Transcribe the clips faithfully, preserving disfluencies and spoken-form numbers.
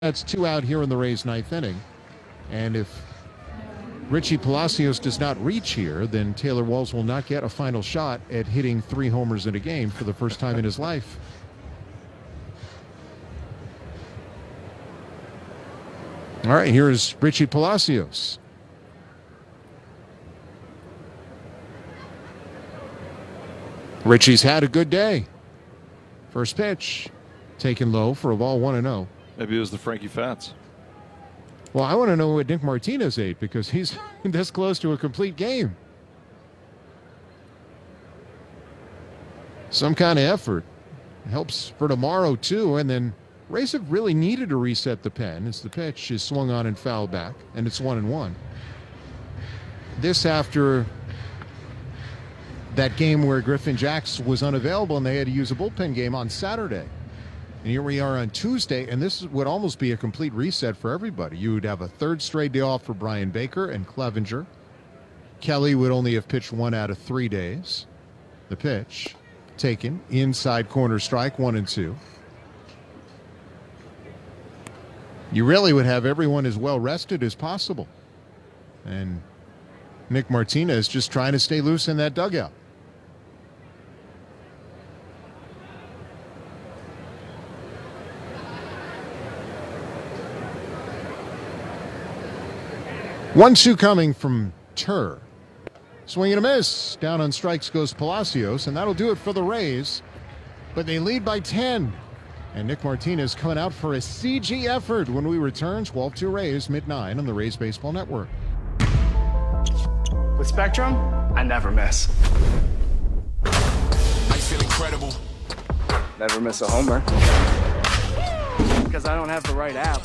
That's two out here in the Rays' ninth inning. And if Richie Palacios does not reach here, then Taylor Walls will not get a final shot at hitting three homers in a game for the first time in his life. All right, here is Richie Palacios. Richie's had a good day. First pitch, taken low for a ball one and oh. Maybe it was the Frankie Fats. Well, I want to know what Nick Martinez ate because he's this close to a complete game. Some kind of effort helps for tomorrow, too. And then Rays have really needed to reset the pen as the pitch is swung on and fouled back, and it's one and one. This after that game where Griffin Jax was unavailable and they had to use a bullpen game on Saturday. And here we are on Tuesday, and this would almost be a complete reset for everybody. You would have a third straight day off for Brian Baker and Clevinger. Kelly would only have pitched one out of three days. The pitch taken, inside corner strike, one and two. You really would have everyone as well rested as possible. And Nick Martinez just trying to stay loose in that dugout. one two coming from Tur. Swing and a miss. Down on strikes goes Palacios, and that'll do it for the Rays. But they lead by ten. And Nick Martinez coming out for a C G effort when we return. twelve two Rays, mid nine on the Rays Baseball Network. With Spectrum, I never miss. I feel incredible. Never miss a homer. Because I don't have the right app.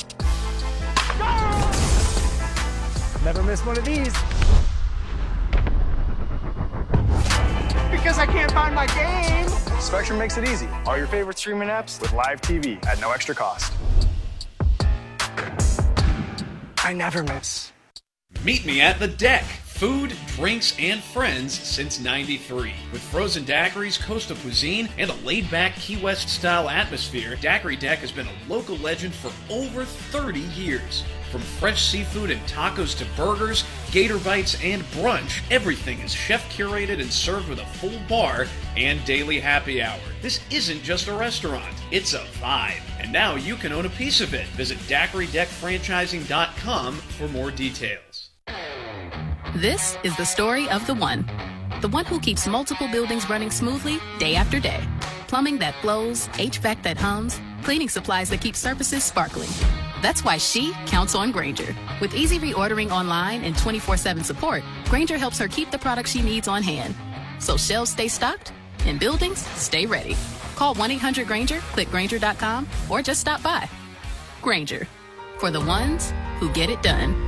Never miss one of these. Because I can't find my game. Spectrum makes it easy. All your favorite streaming apps with live T V at no extra cost. I never miss. Meet me at the deck. Food, drinks, and friends since ninety-three. With frozen daiquiris, coastal cuisine, and a laid-back Key West-style atmosphere, Daiquiri Deck has been a local legend for over thirty years. From fresh seafood and tacos to burgers, gator bites, and brunch, everything is chef-curated and served with a full bar and daily happy hour. This isn't just a restaurant, it's a vibe. And now you can own a piece of it. Visit daiquiri deck franchising dot com for more details. This is the story of the one. The one who keeps multiple buildings running smoothly day after day. Plumbing that flows, H V A C that hums, cleaning supplies that keep surfaces sparkling. That's why she counts on Grainger. With easy reordering online and twenty-four seven support, Grainger helps her keep the products she needs on hand. So shelves stay stocked and buildings stay ready. Call one eight hundred Grainger, click Grainger dot com, or just stop by. Grainger, for the ones who get it done.